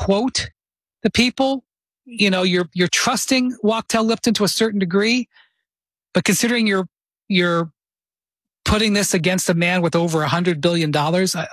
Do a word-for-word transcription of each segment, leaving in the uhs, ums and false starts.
quote the people, you know, you're you're trusting Wachtell Lipton to a certain degree, but considering you're you're putting this against a man with over a hundred billion dollars, I,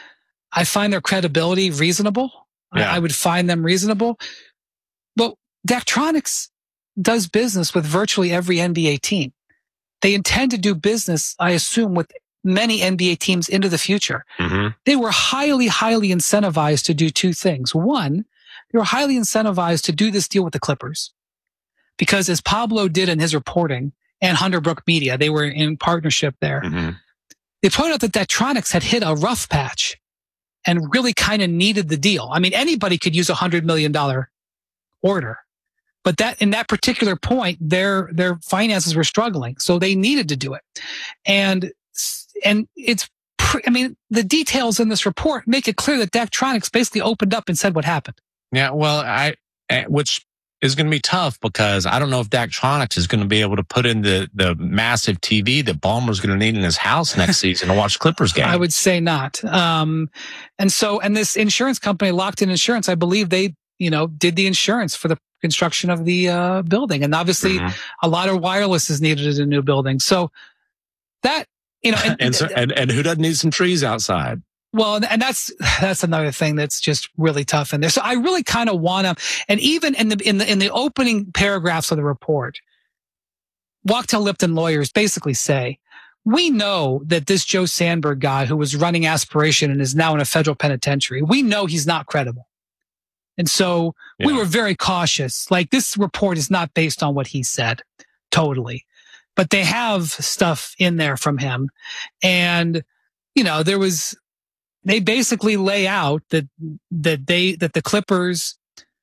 I find their credibility reasonable. Yeah. I, I would find them reasonable. But Daktronics does business with virtually every N B A team. They intend to do business, I assume, with many N B A teams into the future. Mm-hmm. They were highly, highly incentivized to do two things. One, they were highly incentivized to do this deal with the Clippers. Because as Pablo did in his reporting, and Hunter Brook Media, they were in partnership there. Mm-hmm. They pointed out that Daktronics had hit a rough patch and really kind of needed the deal. I mean, anybody could use a hundred million dollar order, but that in that particular point, their their finances were struggling, so they needed to do it. And and it's, pre- I mean, the details in this report make it clear that Daktronics basically opened up and said what happened. Yeah, well, I which. is going to be tough because I don't know if Daktronics is going to be able to put in the, the massive T V that Ballmer's going to need in his house next season to watch Clippers games. I would say not. Um, and so, and this insurance company, Locked In Insurance, I believe they, you know, did the insurance for the construction of the uh, building. And obviously mm-hmm. a lot of wireless is needed in a new building. So that, you know, and, and, so, and, and who doesn't need some trees outside? Well, and that's that's another thing that's just really tough in there. So I really kind of want to, and even in the in the in the opening paragraphs of the report, Wachtell Lipton lawyers basically say, we know that this Joe Sandberg guy who was running Aspiration and is now in a federal penitentiary, we know he's not credible. And so yeah. we were very cautious. Like, this report is not based on what he said, totally. But they have stuff in there from him. And, you know, there was... They basically lay out that that they that the Clippers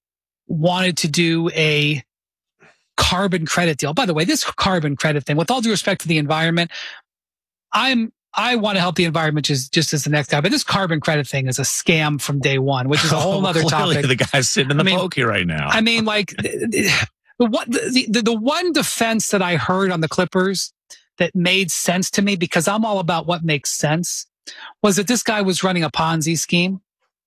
wanted to do a carbon credit deal. By the way, this carbon credit thing, with all due respect to the environment, I'm I want to help the environment just, just as the next guy. But this carbon credit thing is a scam from day one, which is a whole oh, other topic. The guy's sitting in the I mean, pokey right now. I mean, like the what the, the the one defense that I heard on the Clippers that made sense to me, because I'm all about what makes sense, was that this guy was running a Ponzi scheme,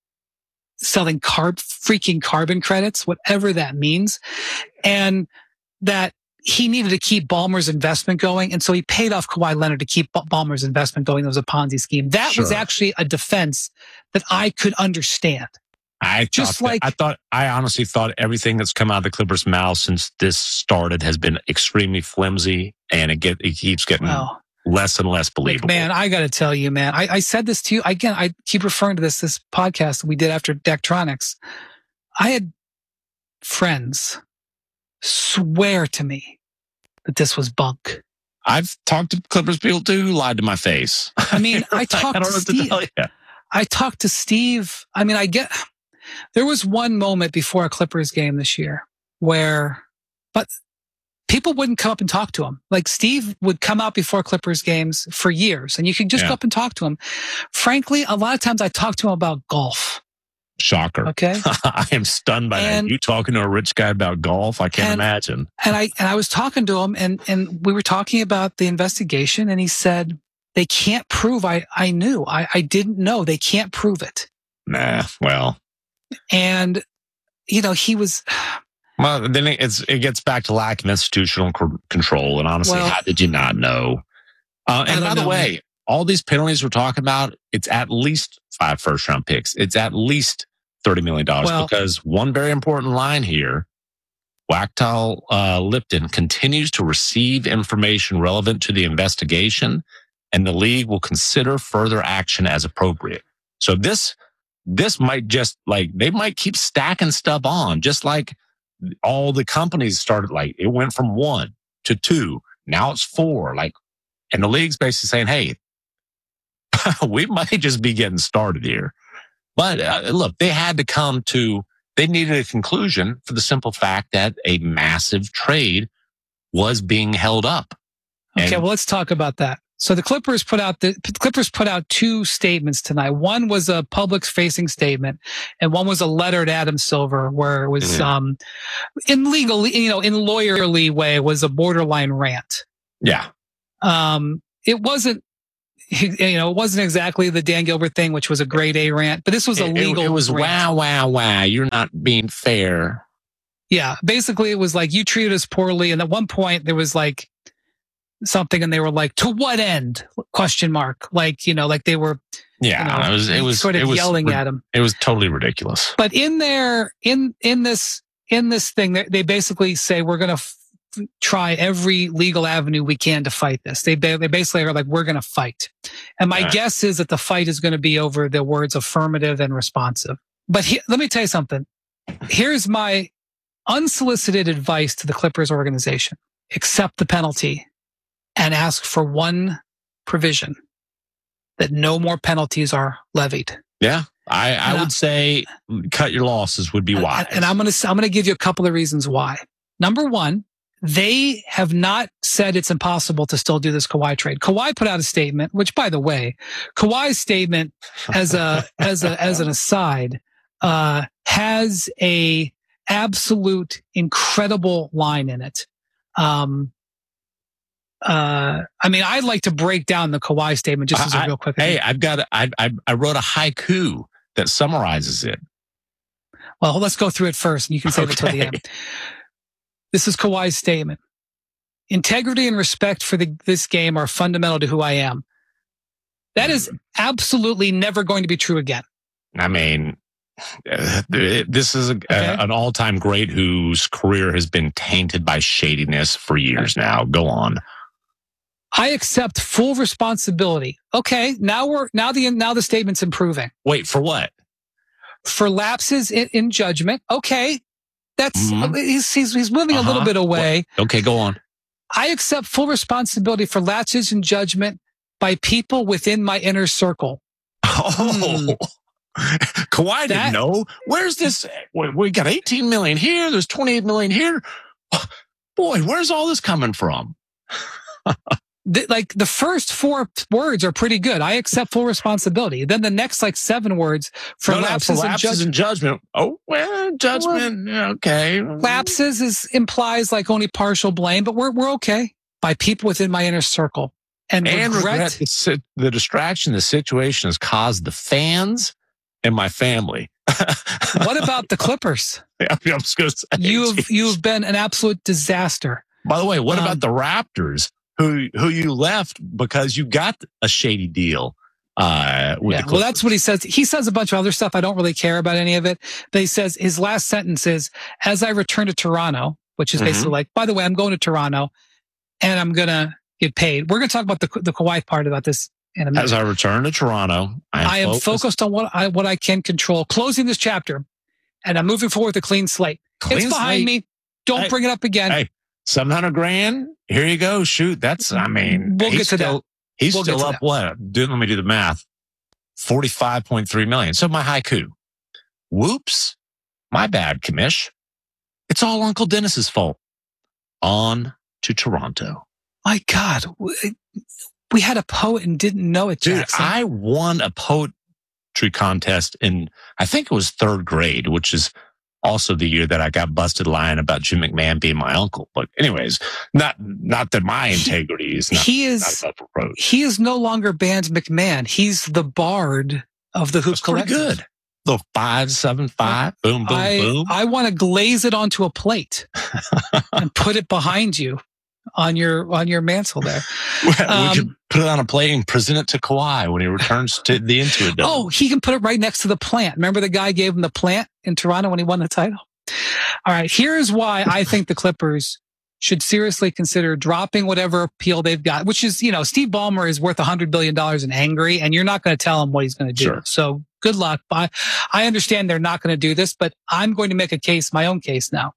selling carb, freaking carbon credits, whatever that means, and that he needed to keep Ballmer's investment going, and so he paid off Kawhi Leonard to keep Ballmer's investment going. That was a Ponzi scheme. That sure. was actually a defense that I could understand. I just like that, I thought, I honestly thought everything that's come out of the Clippers' mouth since this started has been extremely flimsy, and it get it keeps getting. Well, less and less believable. Man, I got to tell you, man, I, I said this to you again. I keep referring to this, this podcast that we did after Daktronics. I had friends swear to me that this was bunk. I've talked to Clippers people too who lied to my face. I mean, I talked I don't to know Steve. what to tell you. I talked to Steve. I mean, I get, there was one moment before a Clippers game this year where, but people wouldn't come up and talk to him. Like, Steve would come out before Clippers games for years, and you could just yeah. go up and talk to him. Frankly, a lot of times I talk to him about golf. Shocker. Okay. I am stunned by and, that. You talking to a rich guy about golf? I can't and, imagine. And I and I was talking to him, and and we were talking about the investigation, and he said, they can't prove I, I knew. I, I didn't know. They can't prove it. Nah, well. And, you know, he was... Well, then it's, it gets back to lack of institutional c- control. And honestly, well, how did you not know? Uh, and by the know, way, man. all these penalties we're talking about, it's at least five first round picks. It's at least thirty million dollars well, because one very important line here, Wachtell uh, Lipton continues to receive information relevant to the investigation, and the league will consider further action as appropriate. So this, this might just like, they might keep stacking stuff on, just like all the companies started, like it went from one to two. Now it's four. Like, and the league's basically saying, hey, we might just be getting started here. But uh, look, they had to come to, they needed a conclusion for the simple fact that a massive trade was being held up. Okay, and, well, let's talk about that. So the Clippers put out the Clippers put out two statements tonight. One was a public-facing statement, and one was a letter to Adam Silver, where it was mm-hmm. um, in legal, you know, in lawyerly way, was a borderline rant. Yeah. Um, it wasn't. you know, it wasn't exactly the Dan Gilbert thing, which was a grade A rant, but this was a it, legal. It, it was rant. wow, wow, wow. You're not being fair. Yeah, basically, it was like you treated us poorly, and at one point there was like something, and they were like, "To what end?" Question mark. Like you know, like they were. Yeah, you know, it was. It was sort of it was, yelling at him. It was totally ridiculous. But in there, in in this in this thing, they basically say we're going to f- try every legal avenue we can to fight this. They they basically are like, we're going to fight. And my right. guess is that the fight is going to be over the words affirmative and responsive. But he, let me tell you something. Here's my unsolicited advice to the Clippers organization. Accept the penalty and ask for one provision that no more penalties are levied. Yeah. I, I would say cut your losses would be wise. And, and I'm going to I'm going to give you a couple of reasons why. Number one, they have not said it's impossible to still do this Kawhi trade. Kawhi put out a statement, which, by the way, Kawhi's statement, as a as a as an aside, uh, has a absolute incredible line in it. Um, uh, I mean, I'd like to break down the Kawhi statement just as a I, real quick. Hey, I've got I, I I wrote a haiku that summarizes it. Well, let's go through it first, and you can save okay. it till the end. This is Kawhi's statement. Integrity and respect for the, this game are fundamental to who I am. That is absolutely never going to be true again. I mean, uh, this is a, okay. a, an all-time great whose career has been tainted by shadiness for years now. Go on. I accept full responsibility. Okay, now we're now the now the statement's improving. Wait, for what? For lapses in, in judgment. Okay. That's mm-hmm. he's, he's he's moving uh-huh. a little bit away. What? Okay, go on. I accept full responsibility for lapses in judgment by people within my inner circle. Oh, hmm. Kawhi that, didn't know. Where's this? We got eighteen million here. There's twenty-eight million here. Boy, where's all this coming from? the, like the first four words are pretty good. I accept full responsibility. Then the next like seven words for no, lapses, no, for lapses and judgment. judgment. Oh, well, judgment. Well, okay. Lapses is implies like only partial blame, but we're we're okay by people within my inner circle. And, and regret, regret the, the distraction the situation has caused the fans and my family. What about the Clippers? Yeah, I was gonna say, you've geez. you've been an absolute disaster. By the way, what um, about the Raptors? Who who you left because you got a shady deal? Uh, with yeah, well, that's what he says. He says a bunch of other stuff. I don't really care about any of it. But he says his last sentence is, "As I return to Toronto," which is mm-hmm. basically like, by the way, I'm going to Toronto, and I'm gonna get paid. We're gonna talk about the the Kawhi part about this in a minute. As I return to Toronto, I am, I am focused. focused on what I what I can control. Closing this chapter, and I'm moving forward with a clean slate. Clean it's behind slate. me. Don't hey, bring it up again. Hey. seven hundred grand. Here you go. Shoot. That's, I mean, we'll get to still, that. He's we'll still up that. what? Do, let me do the math. forty-five point three million. So my haiku. Whoops. My bad, Kamish. It's all Uncle Dennis's fault. On to Toronto. My God. We had a poet and didn't know it, Jackson. Dude, I won a poetry contest in, I think it was third grade, which is also the year that I got busted lying about Jim McMahon being my uncle. But anyways, not not that my integrity is not, he is, not reproach. He is no longer banned McMahon. He's the bard of the Hoop That's Collective. Pretty good. The five, seven, five, boom, boom, I, boom. I want to glaze it onto a plate and put it behind you on your on your mantle there. we um, could put it on a plate and present it to Kawhi when he returns to the Intuit Dome. Oh, he can put it right next to the plant. Remember the guy gave him the plant in Toronto when he won the title? All right, here's why I think the Clippers should seriously consider dropping whatever appeal they've got, which is, you know, Steve Ballmer is worth one hundred billion dollars in angry, and you're not going to tell him what he's going to do. Sure. So good luck. I, I understand they're not going to do this, but I'm going to make a case, my own case now.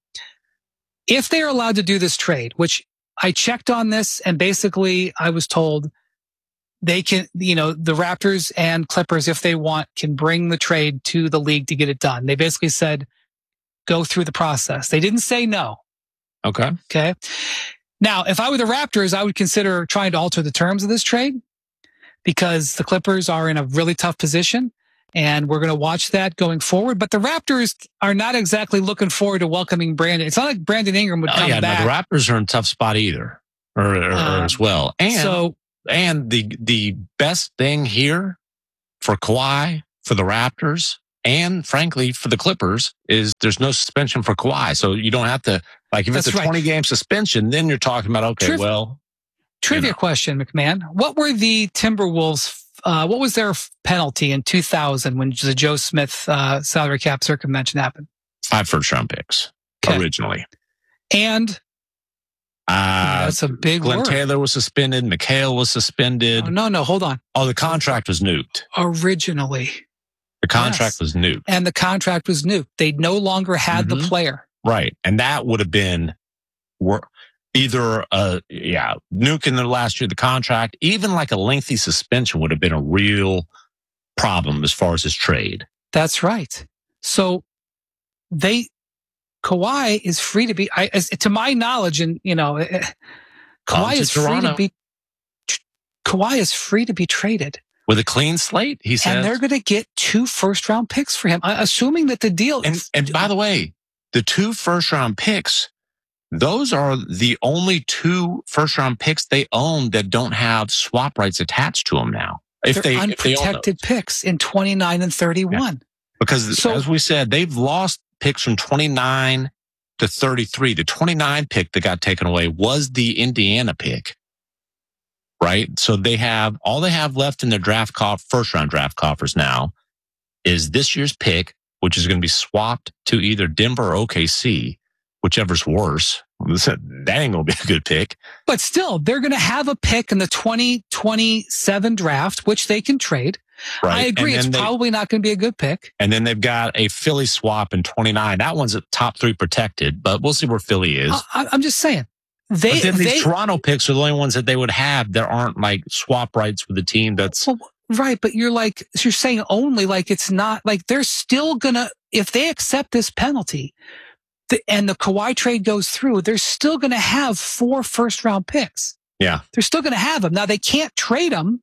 If they are allowed to do this trade, which I checked on this, and basically I was told they can, you know, the Raptors and Clippers, if they want, can bring the trade to the league to get it done. They basically said, go through the process. They didn't say no. Okay. Okay. Now, if I were the Raptors, I would consider trying to alter the terms of this trade because the Clippers are in a really tough position and we're going to watch that going forward. But the Raptors are not exactly looking forward to welcoming Brandon. It's not like Brandon Ingram would oh, come yeah, back. No, the Raptors are in a tough spot either, or, or, um, or as well. And so and the the best thing here for Kawhi, for the Raptors, and frankly for the Clippers is there's no suspension for Kawhi, so you don't have to like if That's it's a right. twenty game suspension, then you're talking about okay, Triv- well, trivia you know. question, McMahon. What were the Timberwolves? Uh, what was their penalty in two thousand when the Joe Smith uh, salary cap circumvention happened? Five first round picks Okay. originally. And uh, that's a big Glenn word. Taylor was suspended. McHale was suspended. Oh, no, no, hold on. Oh, the contract was nuked. Originally. The contract Yes. was nuked. And the contract was nuked. They no longer had Mhm. the player. Right. And that would have been wor- either, uh, yeah, nuke in the last year of the contract, even like a lengthy suspension would have been a real problem as far as his trade. That's right. So they, Kawhi is free to be, I, as, to my knowledge, and you know, eh, Come Kawhi to is free Toronto. to be, Kawhi is free to be traded. With a clean slate, he says. And they're going to get two first round picks for him, uh, assuming that the deal. And, and by the way, the two first round picks, those are the only two first round picks they own that don't have swap rights attached to them now. If they're they unprotected if they picks in twenty-nine and thirty-one. Yeah. Because So- as we said, they've lost picks from twenty-nine to thirty-three. The twenty-nine pick that got taken away was the Indiana pick. Right? So they have, all they have left in their draft coff, first round draft coffers now is this year's pick, which is going to be swapped to either Denver or O K C, whichever's worse. That ain't going to be a good pick. But still, they're going to have a pick in the twenty twenty-seven draft, which they can trade. Right? I agree. And It's then they- probably not going to be a good pick. And then they've got a Philly swap in twenty-nine. That one's at top three protected, but we'll see where Philly is. I, I'm just saying. They, but then they, these Toronto picks are the only ones that they would have that aren't like swap rights with the team that's well, right. But you're like, you're saying only like it's not like they're still going to, if they accept this penalty the, and the Kawhi trade goes through, they're still going to have four first round picks. yeah. They're still going to have them. Now they can't trade them,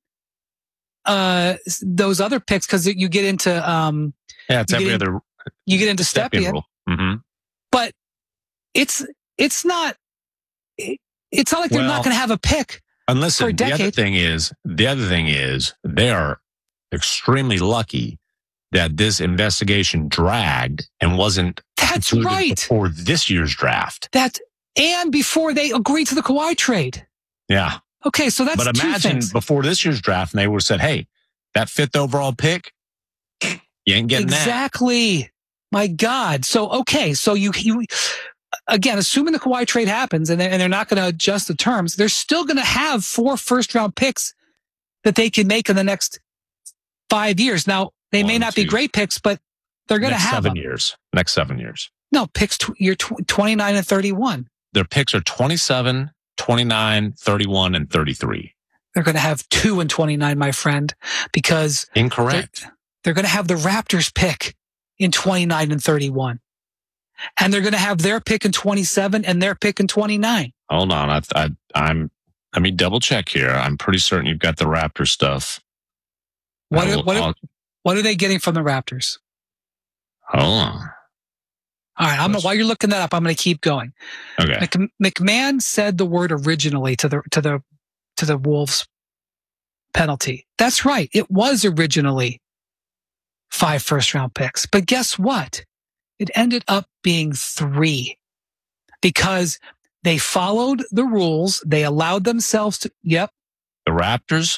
uh, those other picks because you get into, um, Yeah, it's You every get other you get into Stepien, rule. Mm-hmm. but it's, it's not, it, it's not like they're Well, not going to have a pick. And For a listen, the other decade. thing is, the other thing is they are extremely lucky that this investigation dragged and wasn't That's concluded right. before this year's draft. That, and before they agreed to the Kawhi trade. Yeah. Okay, so that's But two imagine things. before this year's draft, and they would have said, hey, that fifth overall pick, you ain't getting that. Exactly. My God. So, okay. So you, you, again, assuming the Kawhi trade happens and they're, and they're not going to adjust the terms, they're still going to have four first round picks that they can make in the next five years. Now, they may One, not be two. great picks, but they're going to Next have seven them. years. Next seven years. No, picks, tw- you're tw- twenty-nine and thirty-one. Their picks are twenty-seven, twenty-nine, thirty-one, and thirty-three. They're going to have two and twenty-nine, my friend, because Incorrect. They're, they're going to have the Raptors pick in twenty-nine and thirty-one. And they're going to have their pick in twenty-seven and their pick in twenty-nine. Hold on. I, I, I'm, let me double check here. I'm pretty certain you've got the Raptor stuff. What I are, will- what, are, I'll- what are they getting from the Raptors? hold on. All right, I'm, while you're looking that up, I'm going to keep going. Okay. Mc, McMahon said the word originally to the to the to the Wolves penalty. That's right. It was originally five first round picks, but guess what? It ended up being three because they followed the rules. They allowed themselves to. Yep. The Raptors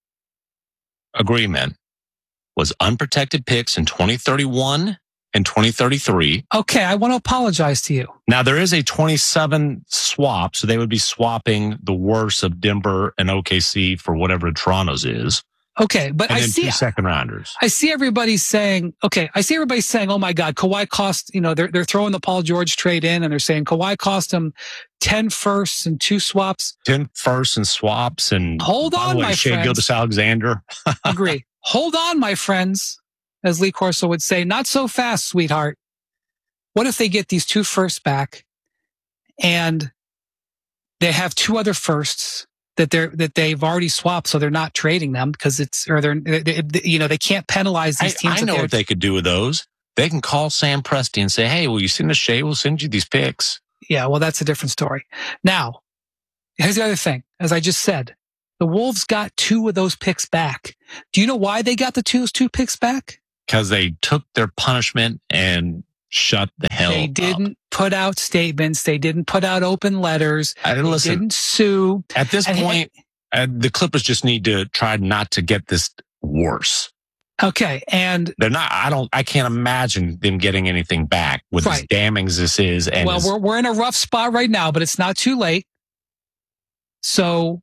agreement was unprotected picks in twenty thirty-one and twenty thirty-three. Okay, I want to apologize to you. Now there is a twenty-seven swap, so they would be swapping the worst of Denver and O K C for whatever Toronto's is. Okay, but And I then see two second rounders. I see everybody saying, okay, I see everybody saying, oh my God, Kawhi cost, you know, they're, they're throwing the Paul George trade in and they're saying Kawhi cost them ten firsts and two swaps. ten firsts and swaps and Hold by the on, way, my Shea friends. Gilgeous-Alexander. Agree. Hold on, my friends, as Lee Corso would say, not so fast, sweetheart. What if they get these two firsts back and they have two other firsts that they're that they've already swapped, so they're not trading them because it's or they're they, they, you know they can't penalize these I, teams. I that know they're- what they could do with those. They can call Sam Presti and say, hey, will you send us Shea? We'll send you these picks. Yeah, well, that's a different story. Now, here's the other thing. As I just said, The Wolves got two of those picks back. Do you know why they got the two, two picks back? Because they took their punishment and shut the hell up. They didn't up. put out statements. They didn't put out open letters. I didn't they listen. didn't sue. At this and point, uh, the Clippers just need to try not to get this worse. Okay. And they're not, I don't, I can't imagine them getting anything back with right. as damning as this is. And well, as, we're, we're in a rough spot right now, but it's not too late. So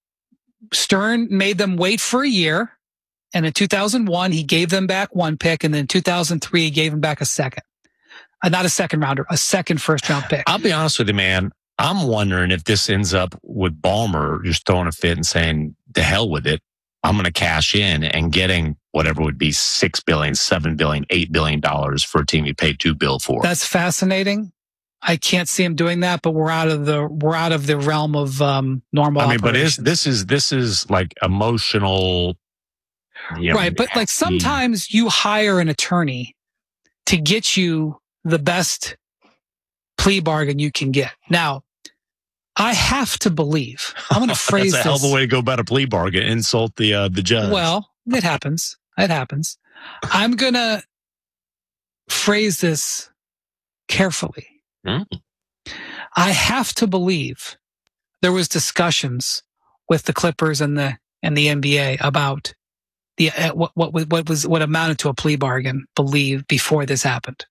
Stern made them wait for a year. And in two thousand one, he gave them back one pick. And then in two thousand three, he gave them back a second. Uh, not a second rounder, a second first round pick. I'll be honest with you, man. I'm wondering if this ends up with Ballmer just throwing a fit and saying, the hell with it. I'm going to cash in and getting whatever would be six billion, seven billion, eight billion dollars for a team you paid two bill for. That's fascinating. I can't see him doing that, but we're out of the we're out of the realm of um, normal. I mean, but is this is this is like emotional, you know, right? But like sometimes you hire an attorney to get you the best plea bargain you can get. Now, I have to believe. I'm going to phrase That's a this. hell of a way to go about a plea bargain. Insult the uh, the judge. Well, it happens. It happens. I'm going to phrase this carefully. Mm. I have to believe there was discussions with the Clippers and the and the N B A about the uh, what what what was what amounted to a plea bargain. Believe before this happened.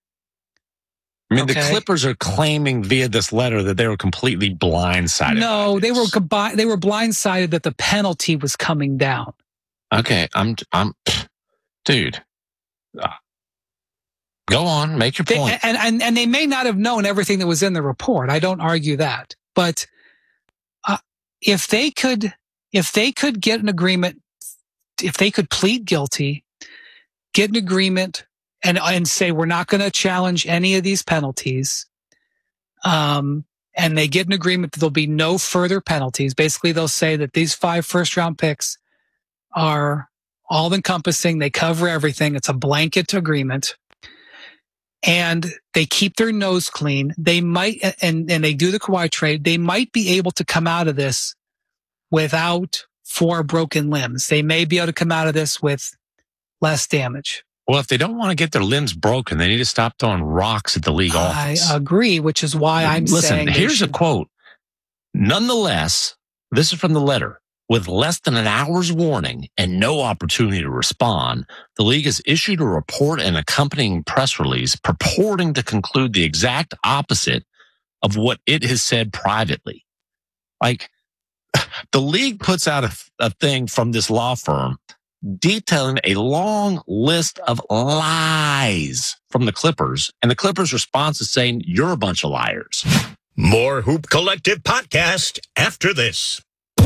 I mean, okay. The Clippers are claiming via this letter that they were completely blindsided. No, they were they were blindsided that the penalty was coming down. Okay, I'm I'm, dude. Uh, go on, make your point. They, and and and they may not have known everything that was in the report. I don't argue that, but uh, if they could, if they could get an agreement, if they could plead guilty, get an agreement. And, and say, we're not going to challenge any of these penalties. Um, and they get an agreement that there'll be no further penalties. Basically, they'll say that these five first round picks are all encompassing. They cover everything. It's a blanket agreement. And they keep their nose clean. They might, and, and they do the Kawhi trade. They might be able to come out of this without four broken limbs. They may be able to come out of this with less damage. Well, if they don't want to get their limbs broken, they need to stop throwing rocks at the league office. I agree, which is why I'm Listen, saying... Listen, here's should... a quote. Nonetheless, this is from the letter. With less than an hour's warning and no opportunity to respond, the league has issued a report and accompanying press release purporting to conclude the exact opposite of what it has said privately. Like, the league puts out a, a thing from this law firm detailing a long list of lies from the Clippers, and the Clippers' response is saying, you're a bunch of liars. More Hoop Collective podcast after this.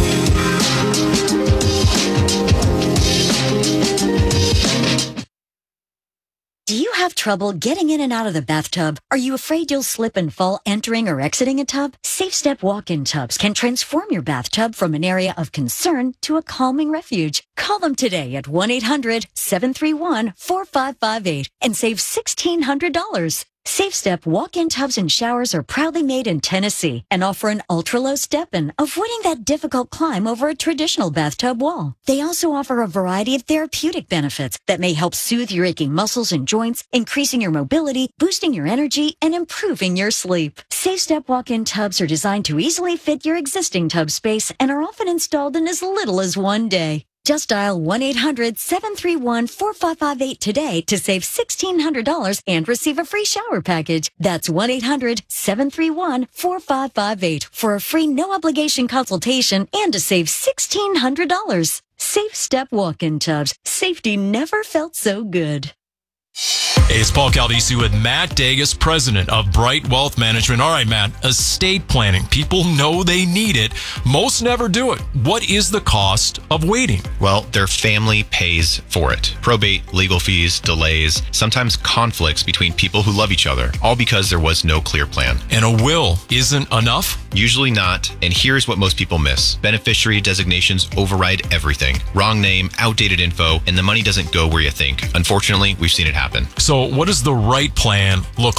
Do you have trouble getting in and out of the bathtub? Are you afraid you'll slip and fall entering or exiting a tub? SafeStep walk-in tubs can transform your bathtub from an area of concern to a calming refuge. Call them today at one eight hundred seven three one four five five eight and save sixteen hundred dollars. SafeStep walk-in tubs and showers are proudly made in Tennessee and offer an ultra-low step-in, avoiding that difficult climb over a traditional bathtub wall. They also offer a variety of therapeutic benefits that may help soothe your aching muscles and joints, increasing your mobility, boosting your energy, and improving your sleep. SafeStep walk-in tubs are designed to easily fit your existing tub space and are often installed in as little as one day. Just dial one eight hundred seven three one four five five eight today to save sixteen hundred dollars and receive a free shower package. That's one eight hundred seven three one four five five eight for a free no-obligation consultation and to save sixteen hundred dollars. SafeStep walk-in tubs. Safety never felt so good. Hey, it's Paul Caldisi with Matt Dagas, president of Bright Wealth Management. All right, Matt, estate planning. People know they need it. Most never do it. What is the cost of waiting? Well, their family pays for it. Probate, legal fees, delays, sometimes conflicts between people who love each other, all because there was no clear plan. And a will isn't enough? Usually not. And here's what most people miss. Beneficiary designations override everything. Wrong name, outdated info, and the money doesn't go where you think. Unfortunately, we've seen it happen. So what does the right plan look like?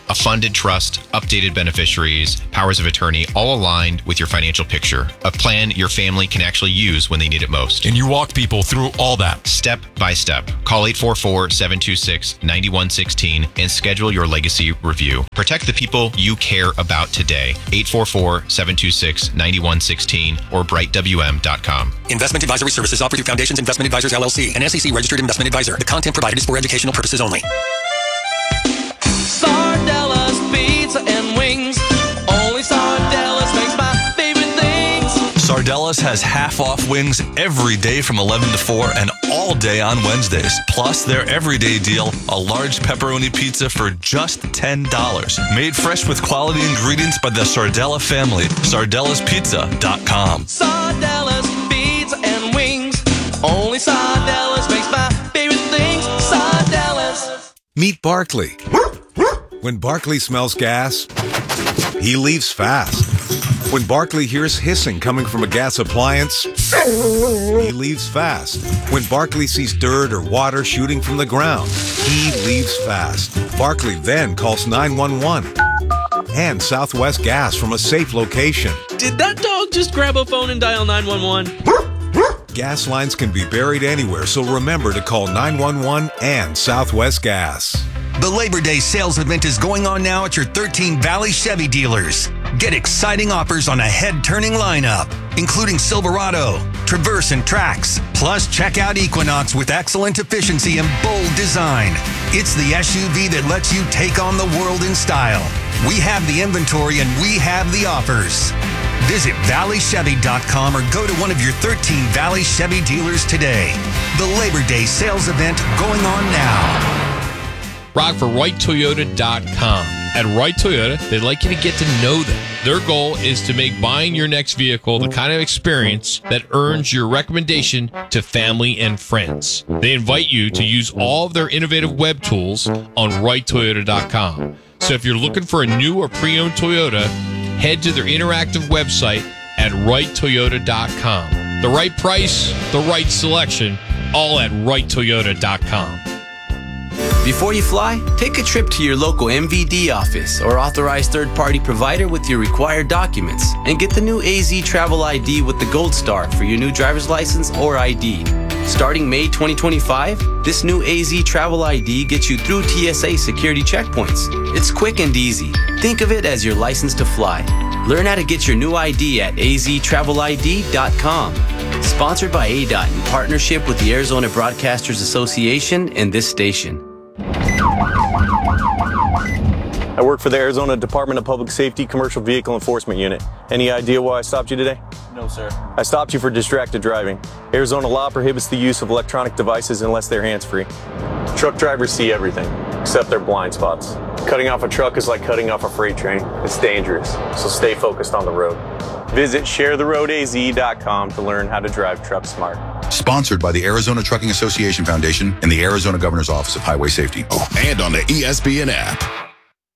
A funded trust, updated beneficiaries, powers of attorney, all aligned with your financial picture. A plan your family can actually use when they need it most. And you walk people through all that. Step by step. Call eight four four, seven two six, nine one one six and schedule your legacy review. Protect the people you care about today. eight four four, seven two six, nine one one six or bright w m dot com. Investment advisory services offered through Foundations Investment Advisors, L L C, an S E C-registered investment advisor. The content provided is for educational purposes only. Sardella's Pizza and Wings. Only Sardella's makes my favorite things. Sardella's has half-off wings every day from eleven to four and all day on Wednesdays. Plus, their everyday deal, a large pepperoni pizza for just ten dollars. Made fresh with quality ingredients by the Sardella family. sardellas pizza dot com. Sardella's Pizza and Wings. Only Sardella's makes my favorite things. Sardella's. Meet Barkley. When Barkley smells gas, he leaves fast. When Barkley hears hissing coming from a gas appliance, he leaves fast. When Barkley sees dirt or water shooting from the ground, he leaves fast. Barkley then calls nine one one and Southwest Gas from a safe location. Did that dog just grab a phone and dial nine one one? Gas lines can be buried anywhere, so remember to call nine one one and Southwest Gas. The Labor Day sales event is going on now at your thirteen Valley Chevy dealers. Get exciting offers on a head-turning lineup, including Silverado, Traverse, and Trax. Plus, check out Equinox with excellent efficiency and bold design. It's the S U V that lets you take on the world in style. We have the inventory and we have the offers. Visit valley chevy dot com or go to one of your thirteen Valley Chevy dealers today. The Labor Day sales event going on now. Rock for right toyota dot com. At Right Toyota, they'd like you to get to know them. Their goal is to make buying your next vehicle the kind of experience that earns your recommendation to family and friends. They invite you to use all of their innovative web tools on right toyota dot com. So if you're looking for a new or pre-owned Toyota, head to their interactive website at right toyota dot com. The right price, the right selection, all at right toyota dot com. Before you fly, take a trip to your local M V D office or authorized third-party provider with your required documents and get the new A Z Travel I D with the Gold Star for your new driver's license or I D. Starting May twenty twenty-five, this new A Z Travel I D gets you through T S A security checkpoints. It's quick and easy. Think of it as your license to fly. Learn how to get your new I D at a z travel I D dot com. Sponsored by A D O T in partnership with the Arizona Broadcasters Association and this station. I work for the Arizona Department of Public Safety Commercial Vehicle Enforcement Unit. Any idea why I stopped you today? No, sir. I stopped you for distracted driving. Arizona law prohibits the use of electronic devices unless they're hands-free. Truck drivers see everything, except their blind spots. Cutting off a truck is like cutting off a freight train. It's dangerous, so stay focused on the road. Visit share the road a z dot com to learn how to drive truck smart. Sponsored by the Arizona Trucking Association Foundation and the Arizona Governor's Office of Highway Safety. And on the E S P N app.